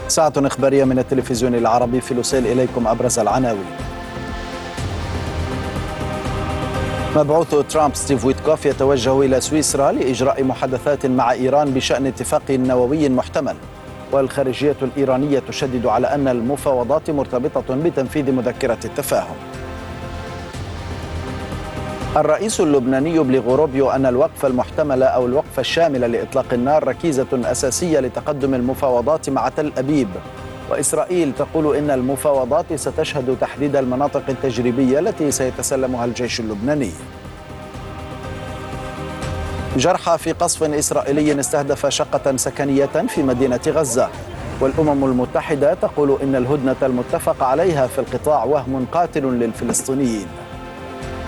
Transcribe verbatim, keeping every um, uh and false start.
ساعة إخبارية من التلفزيون العربي في لوسيل، إليكم أبرز العناوين. مبعوث ترامب ستيف ويتكوف يتوجه إلى سويسرا لإجراء محادثات مع إيران بشأن اتفاق نووي محتمل. والخارجية الإيرانية تشدد على أن المفاوضات مرتبطة بتنفيذ مذكرة التفاهم. الرئيس اللبناني يبلغ روبيو أن الوقف المحتمل أو الوقف الشامل لإطلاق النار ركيزة أساسية لتقدم المفاوضات مع تل أبيب. وإسرائيل تقول إن المفاوضات ستشهد تحديد المناطق التجريبية التي سيتسلمها الجيش اللبناني. جرحى في قصف إسرائيلي استهدف شقة سكنية في مدينة غزة. والأمم المتحدة تقول إن الهدنة المتفق عليها في القطاع وهم قاتل للفلسطينيين.